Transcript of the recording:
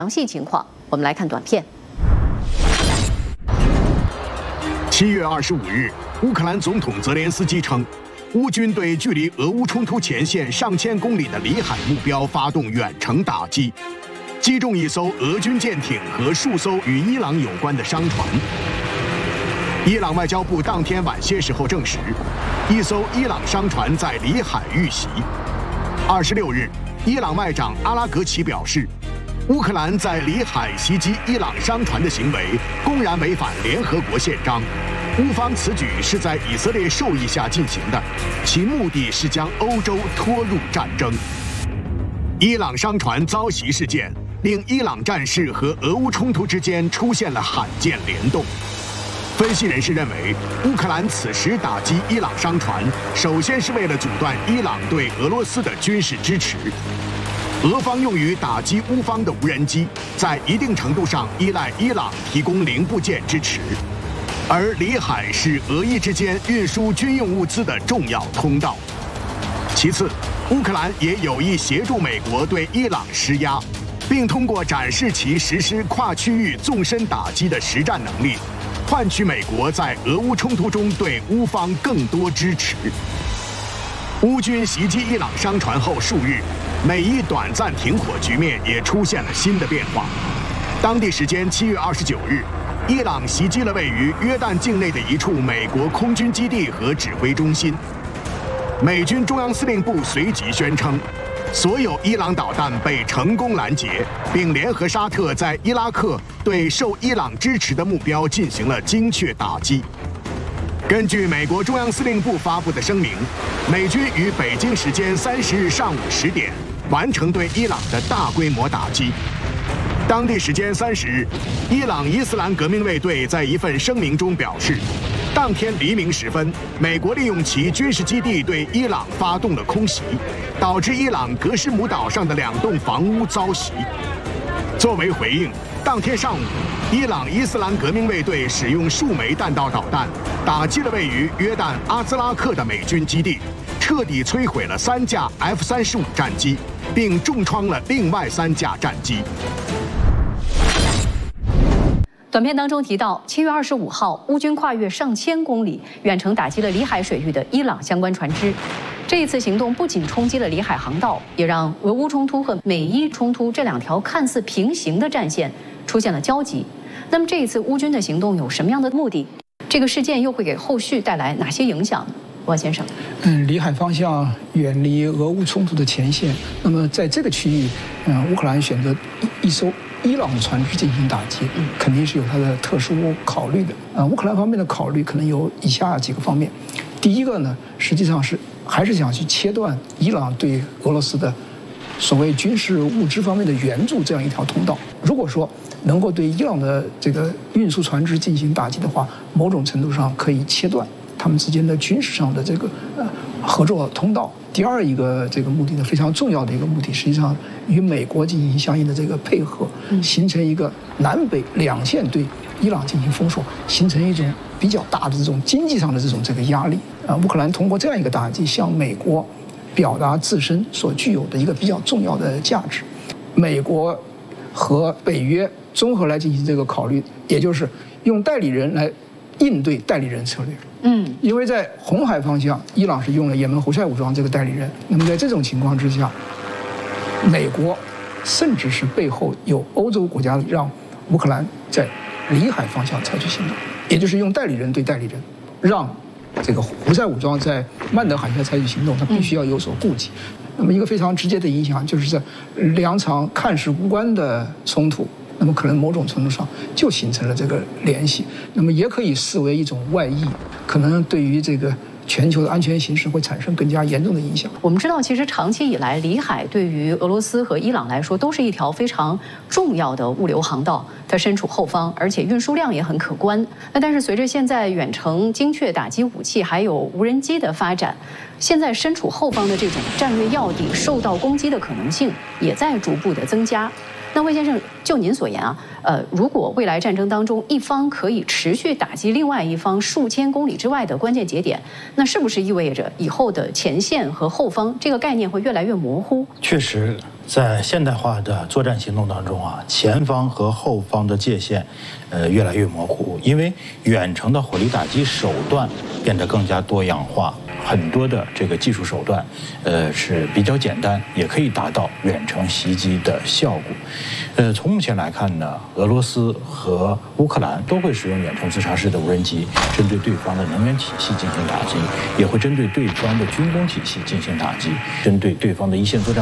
详细情况，我们来看短片。 7月25日，乌克兰总统泽连斯基称，乌军对距离俄乌冲突前线上千公里的里海目标发动远程打击，击中一艘俄军舰艇和数艘与伊朗有关的商船。伊朗外交部当天晚些时候证实，一艘伊朗商船在里海遇袭。26日，伊朗外长阿拉格齐表示，乌克兰在里海袭击伊朗商船的行为公然违反联合国宪章，乌方此举是在以色列授意下进行的，其目的是将欧洲拖入战争。伊朗商船遭袭事件令伊朗战事和俄乌冲突之间出现了罕见联动。分析人士认为，乌克兰此时打击伊朗商船，首先是为了阻断伊朗对俄罗斯的军事支持。俄方用于打击乌方的无人机，在一定程度上依赖伊朗提供零部件支持，而里海是俄伊之间运输军用物资的重要通道。其次，乌克兰也有意协助美国对伊朗施压，并通过展示其实施跨区域纵深打击的实战能力，换取美国在俄乌冲突中对乌方更多支持。乌军袭击伊朗商船后数日，美伊短暂停火局面也出现了新的变化。当地时间7月29日，伊朗袭击了位于约旦境内的一处美国空军基地和指挥中心。美军中央司令部随即宣称，所有伊朗导弹被成功拦截，并联合沙特在伊拉克对受伊朗支持的目标进行了精确打击。根据美国中央司令部发布的声明，美军于北京时间30日上午10点完成对伊朗的大规模打击。当地时间30日，伊朗伊斯兰革命卫队在一份声明中表示，当天黎明时分，美国利用其军事基地对伊朗发动了空袭，导致伊朗格什姆岛上的2栋房屋遭袭。作为回应，当天上午，伊朗伊斯兰革命卫队使用数枚弹道导弹打击了位于约旦阿兹拉克的美军基地，彻底摧毁了3架 F-35战机，并重创了另外3架战机。 短片当中提到，7月25号，乌军跨越上千公里，远程打击了里海水域的伊朗相关船只。这一次行动不仅冲击了里海航道，也让俄乌冲突和美伊冲突这2条看似平行的战线出现了交集。那么这一次乌军的行动有什么样的目的？这个事件又会给后续带来哪些影响？王先生， 里海方向远离俄乌冲突的前线，那么在这个区域，乌克兰选择一艘伊朗的船只进行打击，肯定是有它的特殊考虑的。乌克兰方面的考虑可能有以下几个方面。第一个呢，实际上还是想去切断伊朗对俄罗斯的所谓军事物资方面的援助这样一条通道。如果说能够对伊朗的这个运输船只进行打击的话，某种程度上可以切断他们之间的军事上的这个合作通道。第二一个这个目的呢，非常重要的一个目的，实际上与美国进行相应的这个配合，形成一个南北2线对伊朗进行封锁，形成一种比较大的这种经济上的这个压力。乌克兰通过这样一个打击，向美国表达自身所具有的一个比较重要的价值。美国和北约综合来进行这个考虑，也就是用代理人来应对代理人策略。因为在红海方向，伊朗是用了也门胡塞武装这个代理人。那么在这种情况之下，美国甚至是背后有欧洲国家让乌克兰在里海方向采取行动，也就是用代理人对代理人，让这个胡塞武装在曼德海峡采取行动，它必须要有所顾忌。那么一个非常直接的影响就是这2场看似无关的冲突，那么可能某种程度上就形成了这个联系，那么也可以视为一种外溢，可能对于这个全球的安全形势会产生更加严重的影响。 我们知道，其实长期以来，里海对于俄罗斯和伊朗来说都是一条非常重要的物流航道，它身处后方，而且运输量也很可观。但是随着现在远程精确打击武器还有无人机的发展，现在身处后方的这种战略要地受到攻击的可能性也在逐步的增加。那魏先生，就您所言啊，如果未来战争当中一方可以持续打击另外一方数千公里之外的关键节点，那是不是意味着以后的前线和后方这个概念会越来越模糊？ 确实， 在现代化的作战行动当中啊，前方和后方的界限，越来越模糊，因为远程的火力打击手段变得更加多样化，很多的这个技术手段，是比较简单，也可以达到远程袭击的效果。从目前来看呢，俄罗斯和乌克兰都会使用远程自杀式的无人机，针对对方的能源体系进行打击，也会针对对方的军工体系进行打击，针对对方的一线作战